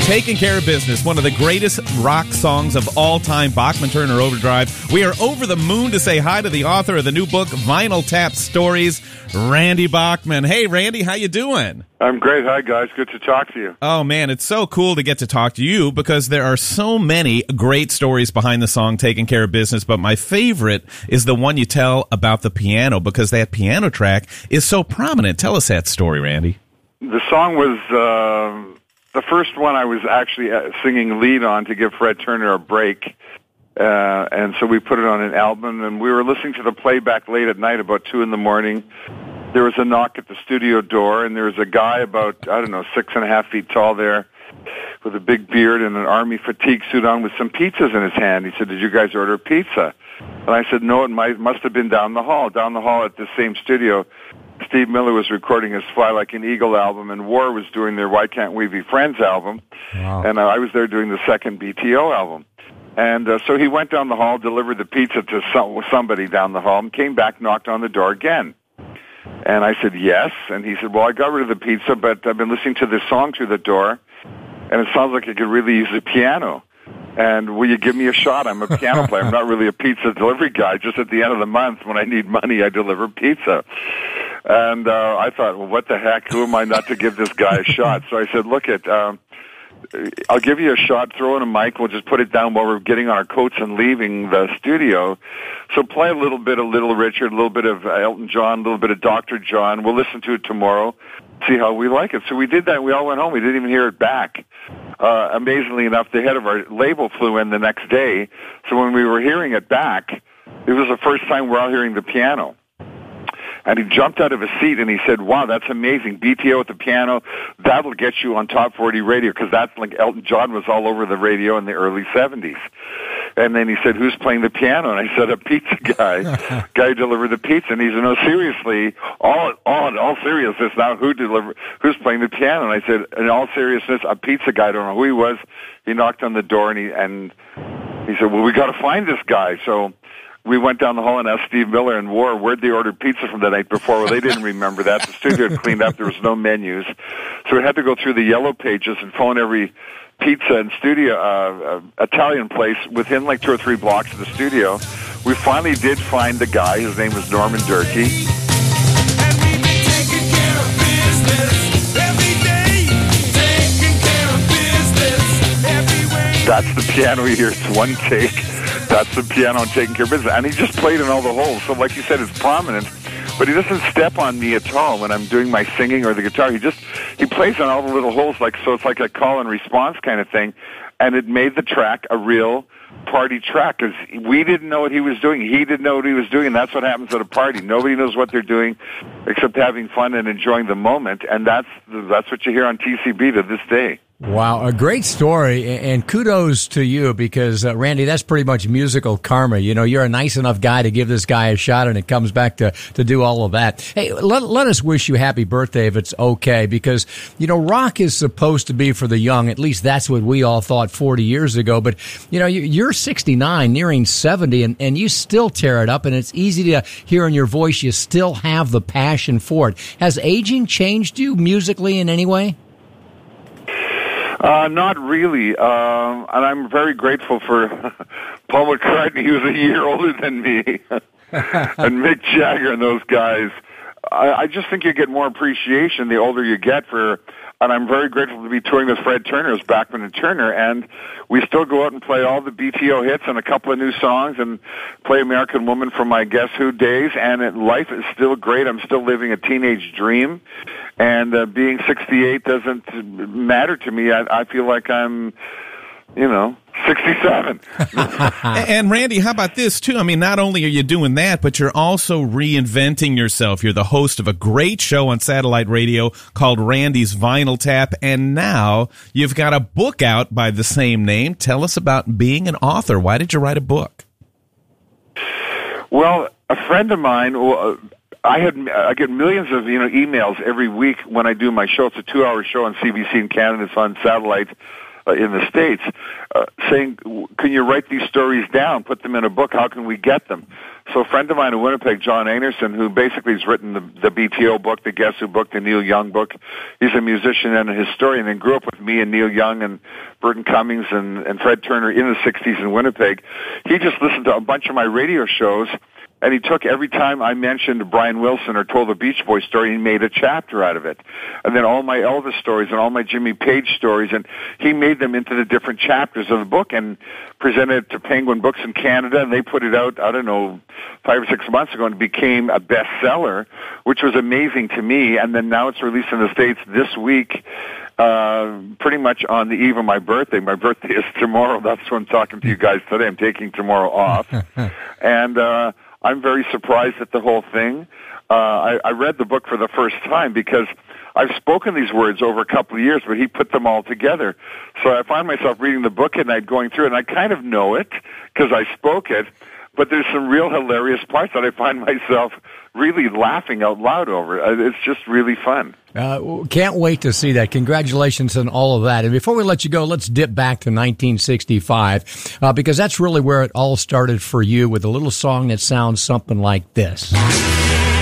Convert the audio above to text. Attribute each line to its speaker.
Speaker 1: Taking Care of Business, one of the greatest rock songs of all time, Bachman Turner Overdrive. We are over the moon to say hi to the author of the new book, Vinyl Tap Stories, Randy Bachman. Hey, Randy, how you doing?
Speaker 2: I'm great. Hi, guys. Good to talk to you.
Speaker 1: Oh, man, it's so cool to get to talk to you because there are so many great stories behind the song Taking Care of Business, but my favorite is the one you tell about the piano because that piano track is so prominent. Tell us that story, Randy.
Speaker 2: The song was the first one I was actually singing lead on to give Fred Turner a break. And so we put it on an album, and we were listening to the playback late at night, about 2 a.m. There was a knock at the studio door, and there was a guy about, 6.5 feet tall there with a big beard and an army fatigue suit on with some pizzas in his hand. He said, "Did you guys order pizza?" And I said, "No, it must have been down the hall." Down the hall at the same studio, Steve Miller was recording his Fly Like an Eagle album, and War was doing their Why Can't We Be Friends album. Wow. And I was there doing the second BTO album. And so he went down the hall, delivered the pizza to somebody down the hall, and came back, knocked on the door again. And I said, "Yes." And he said, "Well, I got rid of the pizza, but I've been listening to this song through the door, and it sounds like I could really use a piano. And will you give me a shot? I'm a piano player. I'm not really a pizza delivery guy. Just at the end of the month, when I need money, I deliver pizza." And I thought, well, what the heck? Who am I not to give this guy a shot? So I said, "Look, I'll give you a shot. Throw in a mic. We'll just put it down while we're getting on our coats and leaving the studio. So play a little bit of Little Richard, a little bit of Elton John, a little bit of Dr. John. We'll listen to it tomorrow, see how we like it." So we did that. We all went home. We didn't even hear it back. Amazingly enough, the head of our label flew in the next day. So when we were hearing it back, it was the first time we're all hearing the piano. And he jumped out of his seat and he said, "Wow, that's amazing. BTO at the piano, that'll get you on Top 40 radio," because that's like Elton John was all over the radio in the early 70s. And then he said, "Who's playing the piano?" And I said, "A pizza guy, guy who delivered the pizza." And he said, "No, seriously, all seriousness now, who's playing the piano?" And I said, "In all seriousness, a pizza guy. I don't know who he was." He knocked on the door and he said, "Well, we got to find this guy." So we went down the hall and asked Steve Miller and War where'd they ordered pizza from the night before. Well, they didn't remember that. The studio had cleaned up. There was no menus. So we had to go through the yellow pages and phone every pizza and studio Italian place within like 2 or 3 blocks of the studio. We finally did find the guy. His name was Norman Durkee. That's the piano you hear. It's one take. That's the piano and Taking Care of Business. And he just played in all the holes. So like you said, it's prominent. But he doesn't step on me at all when I'm doing my singing or the guitar. He plays on all the little holes, so it's like a call and response kind of thing. And it made the track a real party track because we didn't know what he was doing. He didn't know what he was doing. And that's what happens at a party. Nobody knows what they're doing except having fun and enjoying the moment. And that's what you hear on TCB to this day.
Speaker 3: Wow, a great story, and kudos to you because, Randy, that's pretty much musical karma. You know, you're a nice enough guy to give this guy a shot, and it comes back to do all of that. Hey, let us wish you happy birthday if it's okay, because, you know, rock is supposed to be for the young. At least that's what we all thought 40 years ago. But, you know, you're 69, nearing 70, and you still tear it up, and it's easy to hear in your voice you still have the passion for it. Has aging changed you musically in any way?
Speaker 2: Not really, and I'm very grateful for Paul McCartney, who's a year older than me, and Mick Jagger and those guys. I just think you get more appreciation the older you get and I'm very grateful to be touring with Fred Turner as Bachman and Turner, and we still go out and play all the BTO hits and a couple of new songs and play American Woman from my Guess Who days, and life is still great. I'm still living a teenage dream, and being 68 doesn't matter to me. I feel like I'm, 67.
Speaker 1: And Randy, how about this too? I mean, not only are you doing that, but you're also reinventing yourself. You're the host of a great show on satellite radio called Randy's Vinyl Tap, and now you've got a book out by the same name. Tell us about being an author. Why did you write a book?
Speaker 2: Well, a friend of mine, I get millions of emails every week when I do my show. It's a 2-hour show on CBC in Canada. It's on satellite in the States, saying, can you write these stories down, put them in a book, how can we get them? So a friend of mine in Winnipeg, John Anderson, who basically has written the BTO book, the Guess Who book, the Neil Young book. He's a musician and a historian and grew up with me and Neil Young and Burton Cummings and Fred Turner in the 60s in Winnipeg. He just listened to a bunch of my radio shows, and he took every time I mentioned Brian Wilson or told a Beach Boys story, he made a chapter out of it. And then all my Elvis stories and all my Jimmy Page stories, and he made them into the different chapters of the book and presented it to Penguin Books in Canada, and they put it out, 5 or 6 months ago, and it became a bestseller, which was amazing to me. And then now it's released in the States this week, pretty much on the eve of my birthday. My birthday is tomorrow. That's when I'm talking to you guys today. I'm taking tomorrow off. And I'm very surprised at the whole thing. I read the book for the first time because I've spoken these words over a couple of years, but he put them all together. So I find myself reading the book at night, going through it, and I kind of know it because I spoke it, but there's some real hilarious parts that I find myself really laughing out loud over. It's just really fun.
Speaker 3: Can't wait to see that. Congratulations on all of that. And before we let you go, let's dip back to 1965, because that's really where it all started for you with a little song that sounds something like this.